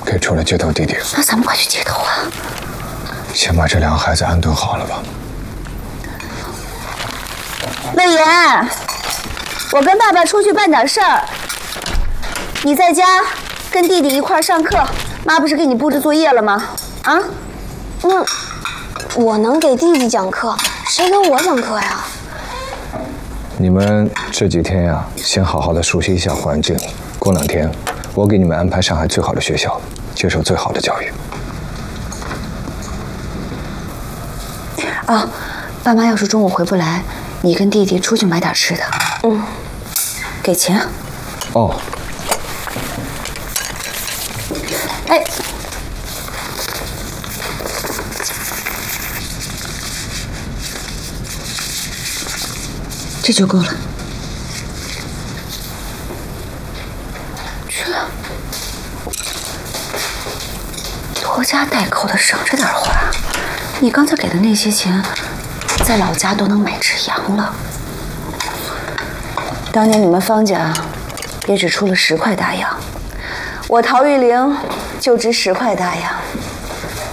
可以出来接头弟弟。 那咱们快去接头啊！ 先把这两个孩子安顿好了吧。 魏延，我跟爸爸出去办点事儿，你在家跟弟弟一块儿上课。妈不是给你布置作业了吗？啊？ 那我能给弟弟讲课，谁给我讲课呀？ 你们这几天呀，先好好的熟悉一下环境。过2天，我给你们安排上海最好的学校，接受最好的教育。 啊，爸妈要是中午回不来，你跟弟弟出去买点吃的。嗯，给钱。 哦。 哎，这就够了。去，拖家带口的省着点花。你刚才给的那些钱，在老家都能买只羊了。当年你们方家也只出了10块大洋，我陶玉玲就值10块大洋。